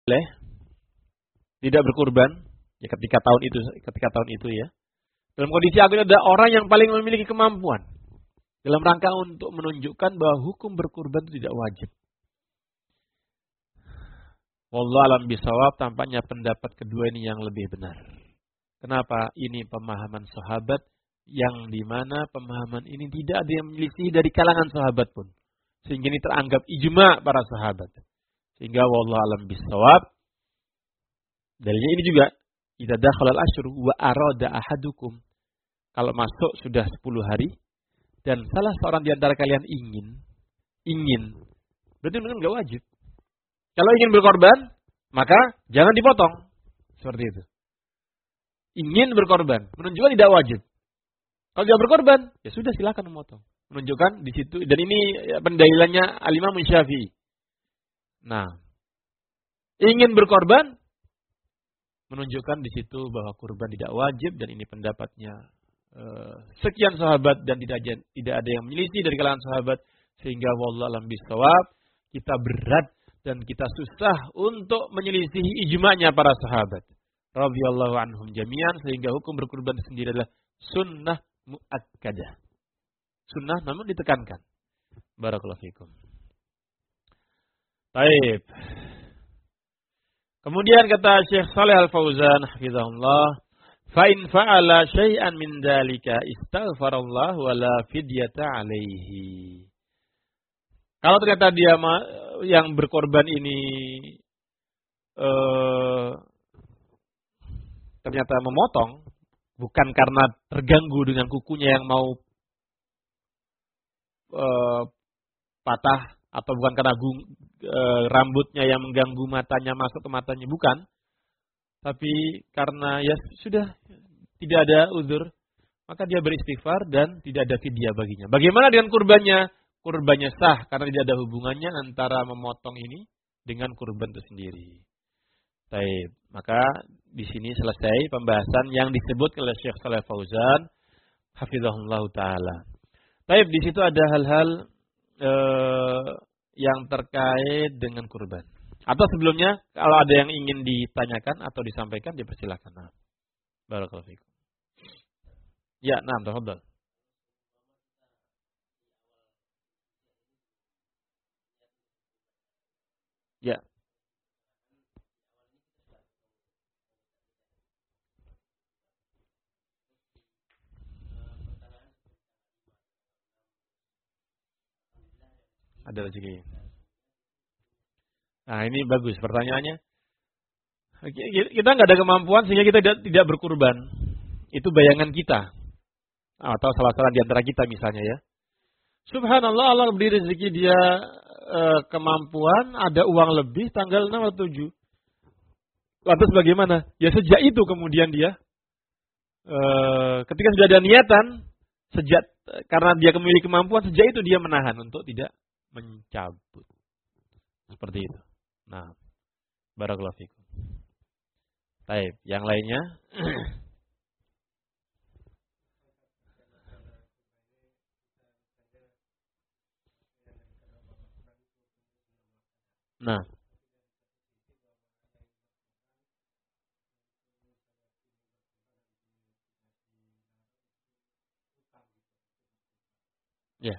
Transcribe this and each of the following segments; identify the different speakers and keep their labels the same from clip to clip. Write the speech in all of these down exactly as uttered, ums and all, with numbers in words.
Speaker 1: boleh tidak berkurban ya ketika tahun itu ketika tahun itu ya. Dalam kondisi akhir ada orang yang paling memiliki kemampuan dalam rangka untuk menunjukkan bahwa hukum berkurban itu tidak wajib. Wallahu a'lam bishawab, tampaknya pendapat kedua ini yang lebih benar. Kenapa? Ini pemahaman sahabat yang dimana pemahaman ini tidak ada yang menyelisih dari kalangan sahabat pun. Sehingga ini teranggap ijma' para sahabat. Sehingga wallahu a'lam bishawab. Dalilnya ini juga, idza dakhala al-ashru wa arada ahadukum. Kalau masuk sudah sepuluh hari dan salah seorang di antara kalian ingin ingin berarti memang enggak wajib. Kalau ingin berkorban, maka jangan dipotong. Seperti itu. Ingin berkorban, menunjukkan tidak wajib. Kalau tidak berkorban, ya sudah silakan memotong. Menunjukkan di situ, dan ini pendalilannya Al-Imam Syafi'i. Nah, ingin berkorban, menunjukkan di situ bahwa kurban tidak wajib, dan ini pendapatnya uh, sekian sahabat, dan tidak ada, tidak ada yang menyelisih dari kalangan sahabat, sehingga wallahu a'lam bishawab, kita berat dan kita susah untuk menyelisihi ijma'nya para sahabat radhiyallahu anhum jami'an, sehingga hukum berkurban sendiri adalah sunnah muakkadah. Sunnah namun ditekankan. Barakallahu fikum. Baik. Kemudian kata Syekh Shalih Al-Fauzan hafizahullah, fa in fa'ala syai'an min dzalika istaghfarallahu wa la fidyata 'alaihi. Kalau ternyata dia yang berkorban ini eh, ternyata memotong, bukan karena terganggu dengan kukunya yang mau eh, patah, atau bukan karena gung, eh, rambutnya yang mengganggu matanya masuk ke matanya, bukan. Tapi karena ya sudah tidak ada uzur, maka dia beristighfar dan tidak ada fidyah baginya. Bagaimana dengan kurbannya? Kurbannya sah karena tidak ada hubungannya antara memotong ini dengan kurban itu sendiri. Baik, maka di sini selesai pembahasan yang disebut oleh Syekh Shalih Fauzan hafizahullah taala. Baik, di situ ada hal-hal eh, yang terkait dengan kurban. Atau sebelumnya kalau ada yang ingin ditanyakan atau disampaikan dipersilakan. Nah, barakallahu fikum. Ya, nah, tafadhal. Ya. Ada rezeki. Nah, ini bagus pertanyaannya. Kita nggak ada kemampuan sehingga kita tidak, tidak berkurban. Itu bayangan kita. Atau salah-salah di antara kita misalnya ya. Subhanallah, Allah beri rezeki dia e, kemampuan, ada uang lebih tanggal enam atau tujuh. Lantas bagaimana? Ya sejak itu kemudian dia e, ketika sudah ada niatan, sejak karena dia memiliki kemampuan, sejak itu dia menahan untuk tidak mencabut. Seperti itu. Nah, barakallahu fikum. Baik, yang lainnya? Nah, ya.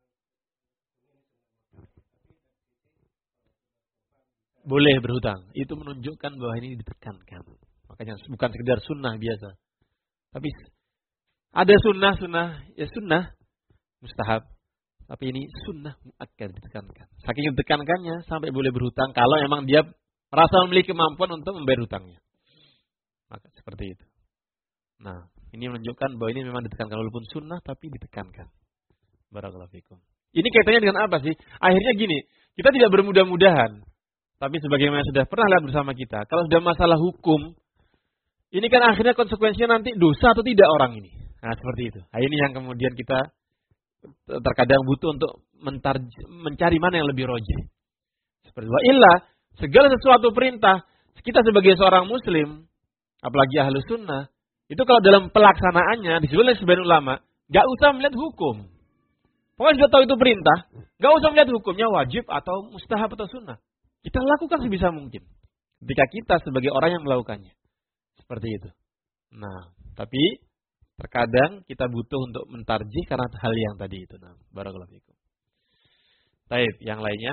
Speaker 1: Boleh berhutang. Itu menunjukkan bahwa ini ditekankan. Makanya bukan sekedar sunnah biasa. Tapi ada sunnah-sunnah, ya sunnah mustahab. Tapi ini sunnah muakkad ditekankan. Saking ditekankannya sampai boleh berhutang kalau memang dia merasa memiliki kemampuan untuk membayar hutangnya. Maka seperti itu. Nah, ini menunjukkan bahwa ini memang ditekankan walaupun sunnah tapi ditekankan. Barakallahu fikum. Ini kaitannya dengan apa sih? Akhirnya gini, kita tidak bermudah-mudahan. Tapi sebagaimana sudah pernah lihat bersama kita, kalau sudah masalah hukum, ini kan akhirnya konsekuensinya nanti dosa atau tidak orang ini. Nah, seperti itu. Nah, ini yang kemudian kita terkadang butuh untuk mentar, mencari mana yang lebih rojih. Seperti itu. Illa, segala sesuatu perintah, kita sebagai seorang muslim, apalagi ahlu sunnah, itu kalau dalam pelaksanaannya, disebut oleh sebagian ulama, gak usah melihat hukum. Pokoknya sudah tahu itu perintah, gak usah melihat hukumnya wajib atau mustahab atau sunnah. Kita lakukan sebisa mungkin. ketika kita sebagai orang yang melakukannya. Seperti itu. Nah, tapi terkadang kita butuh untuk mentarjih karena hal yang tadi itu. Nah, barakallahu fikum. Baik, yang lainnya?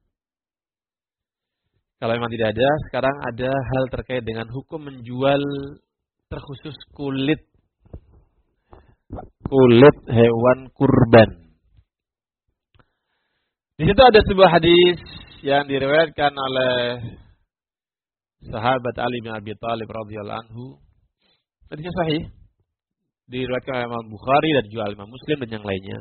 Speaker 1: Kalau memang tidak ada, sekarang ada hal terkait dengan hukum menjual terkhusus kulit kulit hewan kurban. Di situ ada sebuah hadis yang diriwayatkan oleh sahabat Ali bin Abi Thalib radhiyallahu anhu. Hadisnya sahih. Diriwayatkan oleh Imam Bukhari dan juga Imam Muslim dan yang lainnya.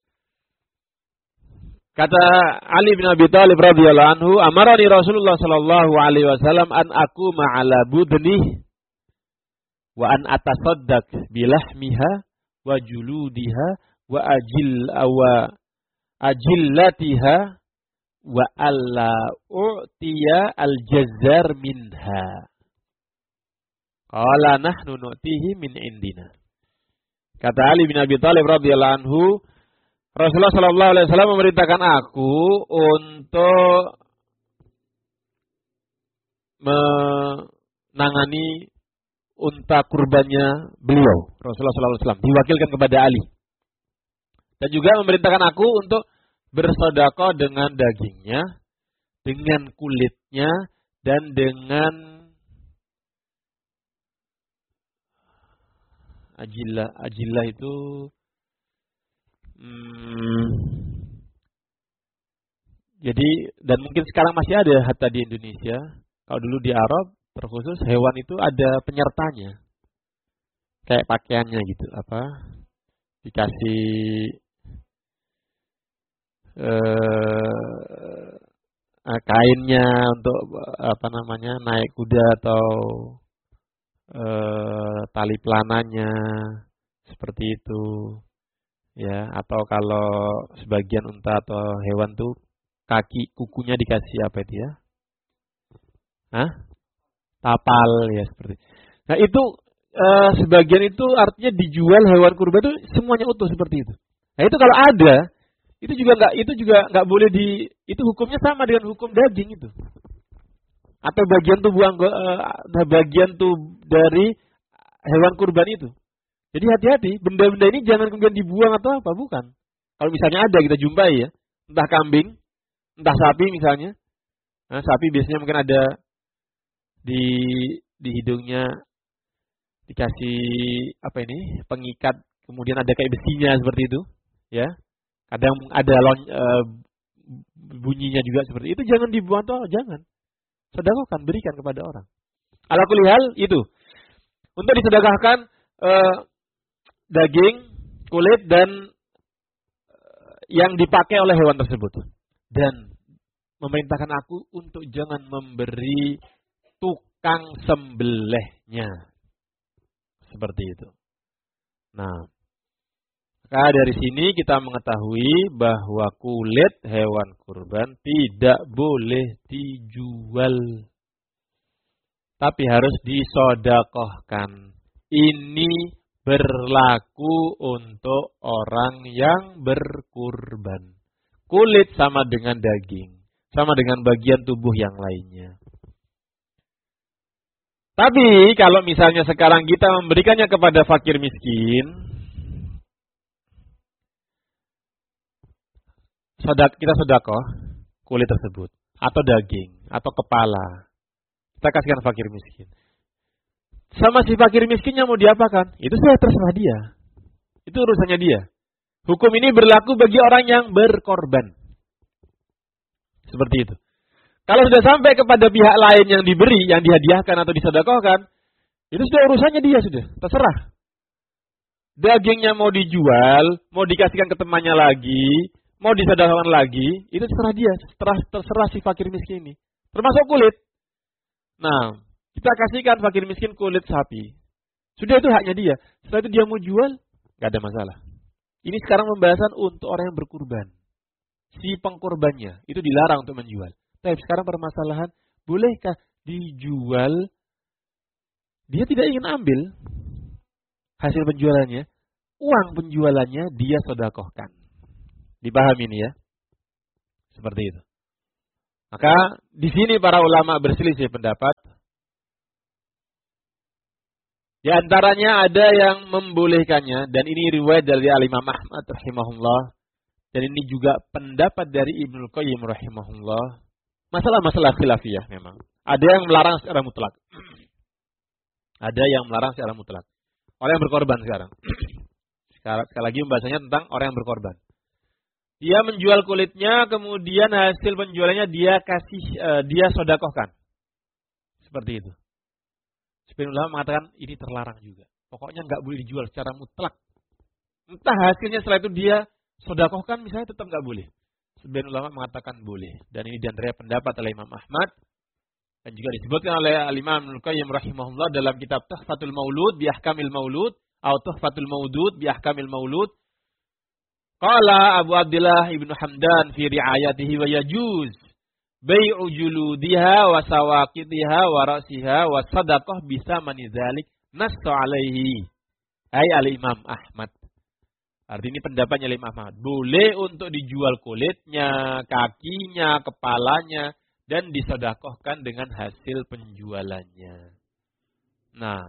Speaker 1: Kata Ali bin Abi Thalib radhiyallahu anhu, "Amarani Rasulullah sallallahu alaihi wasallam an aquma ala budnih wa an atasaddaq bilahmiha wa juludiha wa ajil wa ajillatiha wa alla u'tiya al-jazzar minha." Qala nahnu nu'tihi min indina. Kata Ali bin Abi Thalib radhiyallahu anhu, Rasulullah sallallahu alaihi wasallam memerintahkan aku untuk menangani unta kurbannya beliau. Rasulullah sallallahu alaihi wasallam diwakilkan kepada Ali. Dan juga memerintahkan aku untuk bersedekah dengan dagingnya, dengan kulitnya, dan dengan ajillah. Ajillah itu Hmm, jadi dan mungkin sekarang masih ada hatta di Indonesia. Kalau dulu di Arab terkhusus hewan itu ada penyertanya, kayak pakaiannya gitu, apa dikasih eh, kainnya untuk apa namanya naik kuda atau eh, tali pelananya seperti itu. Ya, atau kalau sebagian unta atau hewan tuh kaki kukunya dikasih apa itu ya? Hah? Tapal ya seperti. Nah, itu e, sebagian itu artinya dijual hewan kurban itu semuanya utuh seperti itu. Nah, itu kalau ada, itu juga enggak itu juga enggak boleh di itu hukumnya sama dengan hukum daging itu. Atau bagian tubuh e, bagian tuh dari hewan kurban itu. Jadi hati-hati, benda-benda ini jangan kemudian dibuang atau apa, bukan. Kalau misalnya ada kita jumpai ya, entah kambing, entah sapi misalnya. Nah, sapi biasanya mungkin ada di di hidungnya dikasih apa ini, pengikat, kemudian ada kayak besinya seperti itu, ya. Kadang ada lon, e, bunyinya juga seperti itu, jangan dibuang atau jangan. Sedekahkan, berikan kepada orang. Ala kulli hal itu. Untuk disedekahkan e, daging, kulit, dan yang dipakai oleh hewan tersebut. Dan memerintahkan aku untuk jangan memberi tukang sembelihnya. Seperti itu. Nah, maka dari sini kita mengetahui bahwa kulit hewan kurban tidak boleh dijual. Tapi harus disedekahkan. Ini berlaku untuk orang yang berkurban. Kulit sama dengan daging, sama dengan bagian tubuh yang lainnya. Tapi kalau misalnya sekarang kita memberikannya kepada fakir miskin, kita sedekah kulit tersebut, atau daging, atau kepala, kita kasihkan fakir miskin. Sama si fakir miskinnya mau diapakan? Itu sudah terserah dia. Itu urusannya dia. Hukum ini berlaku bagi orang yang berkorban. Seperti itu. Kalau sudah sampai kepada pihak lain yang diberi, yang dihadiahkan atau disedekahkan, itu sudah urusannya dia sudah. Terserah. Dagingnya mau dijual, mau dikasihkan ke temannya lagi, mau disedekahkan lagi, itu terserah dia. Terserah, terserah si fakir miskin ini. Termasuk kulit. Nah, kita kasihkan fakir miskin kulit sapi. Sudah itu haknya dia. Setelah itu dia mau jual, gak ada masalah. Ini sekarang pembahasan untuk orang yang berkurban. Si pengkurbannya, itu dilarang untuk menjual. Tapi sekarang permasalahan, bolehkah dijual? Dia tidak ingin ambil hasil penjualannya. Uang penjualannya dia sedekahkan. Dipahami ini ya? Seperti itu. Maka di sini para ulama berselisih pendapat. Di antaranya ada yang membolehkannya, dan ini riwayat dari Al-Imam Ahmad rahimahullah, dan ini juga pendapat dari Ibnu Qayyim rahimahullah. Masalah-masalah khilafiyah memang. Ada yang melarang secara mutlak. Ada yang melarang secara mutlak. Orang yang berkorban sekarang. Sekali lagi bahasanya tentang orang yang berkorban. Dia menjual kulitnya, kemudian hasil penjualannya dia kasih, uh, dia sodakohkan. Seperti itu. Sebagian ulama mengatakan ini terlarang juga. Pokoknya nggak boleh dijual secara mutlak. Entah hasilnya setelah itu dia sodakohkan misalnya tetap nggak boleh. Sebagian ulama mengatakan boleh. Dan ini diantara pendapat oleh Imam Ahmad. Dan juga disebutkan oleh Al-Imam Ibnu Qayyim rahimahullah dalam kitab Tuhfatul Maulud bi Ahkamil Maulud atau Tuhfatul Maudud bi Ahkamil Maulud. Qala Abu Abdullah Ibnu Hamdan fi ri'ayatihi wa yajuz bai'u juludiha wa sawaqitiha wa ra'siha wa sadaqah bisa manizalik nasu alaihi. Hai Al-Imam Ahmad. Artinya ini pendapatnya Imam Ahmad. Boleh untuk dijual kulitnya, kakinya, kepalanya, dan disedekahkan dengan hasil penjualannya. Nah,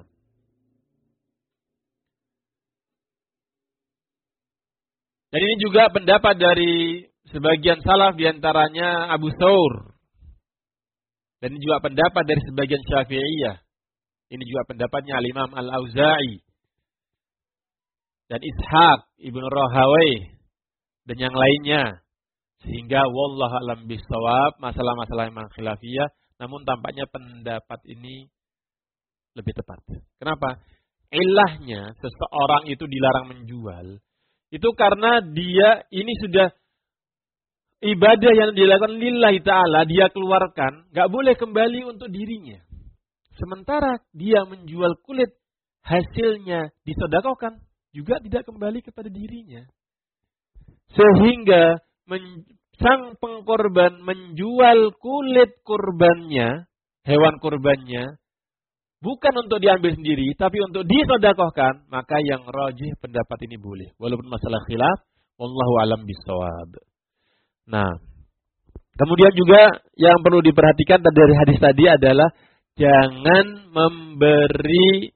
Speaker 1: dan ini juga pendapat dari sebagian salaf, diantaranya Abu Thawr. Dan ini juga pendapat dari sebagian Syafi'iyah. Ini juga pendapatnya Al-Imam Al-Auza'i. Dan Ishaq Ibnu Rahawai. Dan yang lainnya. Sehingga wallahu a'lam bishawab, masalah-masalah memang khilafiyah, namun tampaknya pendapat ini lebih tepat. Kenapa? Ilahnya seseorang itu dilarang menjual, itu karena dia ini sudah ibadah yang dilakukan lillahi ta'ala, dia keluarkan, gak boleh kembali untuk dirinya. Sementara dia menjual kulit, hasilnya disedekahkan, juga tidak kembali kepada dirinya. Sehingga men, sang pengkorban menjual kulit kurbannya, hewan kurbannya, bukan untuk diambil sendiri, tapi untuk disedekahkan, maka yang rajih pendapat ini boleh. Walaupun masalah khilaf, wallahu alam bisawab. Nah, kemudian juga yang perlu diperhatikan dari hadis tadi adalah jangan memberi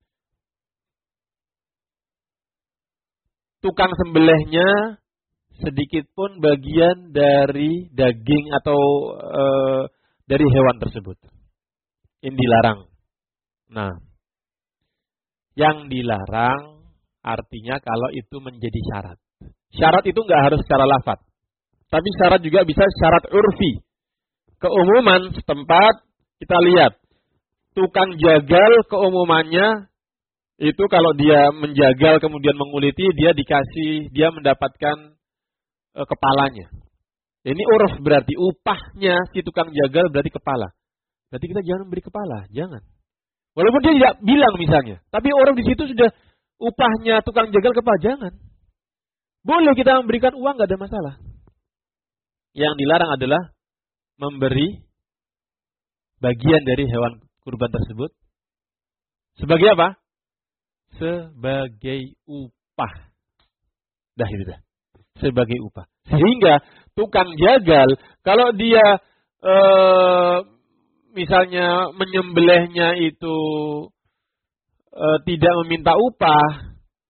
Speaker 1: tukang sembelihnya sedikit pun bagian dari daging atau e, dari hewan tersebut. Ini dilarang. Nah, yang dilarang artinya kalau itu menjadi syarat. Syarat itu nggak harus secara lafaz. Tapi syarat juga bisa syarat urfi. Keumuman setempat, kita lihat. Tukang jagal keumumannya, itu kalau dia menjagal kemudian menguliti, dia dikasih, dia mendapatkan e, kepalanya. Ini urf berarti, upahnya si tukang jagal berarti kepala. Berarti kita jangan beri kepala, jangan. Walaupun dia tidak bilang misalnya. Tapi orang di situ sudah upahnya tukang jagal kepala, jangan. Boleh kita memberikan uang, nggak ada masalah. Yang dilarang adalah memberi bagian dari hewan kurban tersebut. Sebagai apa? Sebagai upah. Dah itu dah. Sebagai upah. Sehingga tukang jagal, kalau dia e, misalnya menyembelihnya itu e, tidak meminta upah,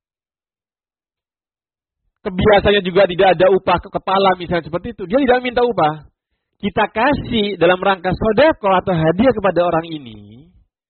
Speaker 1: kebiasaannya juga tidak ada upah ke kepala misalnya seperti itu. Dia tidak minta upah. Kita kasih dalam rangka sedekah atau hadiah kepada orang ini.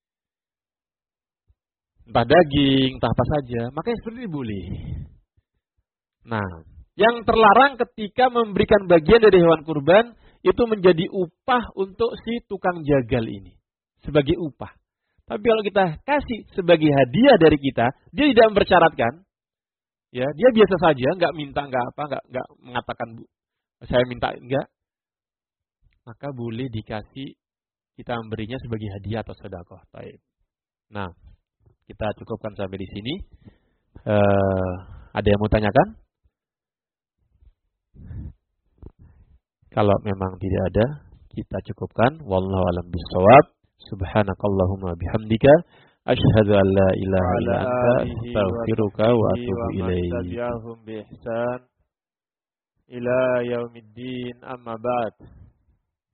Speaker 1: Entah daging, entah apa saja. Makanya seperti ini boleh. Nah, yang terlarang ketika memberikan bagian dari hewan kurban, itu menjadi upah untuk si tukang jagal ini. Sebagai upah. Tapi kalau kita kasih sebagai hadiah dari kita, dia tidak mempersyaratkan. Ya, dia biasa saja, nggak minta, nggak apa, nggak nggak mengatakan bu, saya minta enggak, maka boleh dikasih, kita memberinya sebagai hadiah atau sedekah. Baik. Nah, kita cukupkan sampai di sini. Uh, ada yang mau tanyakan? Kalau memang tidak ada, kita cukupkan. Wallahu a'lam bishawab. Subhanakallahumma bihamdika. Asyhadu an la ilaha illa anta astaghfiruka wa atubu ilaik. Tabi'ahum bi ihsan ila yaumiddin, amma ba'd.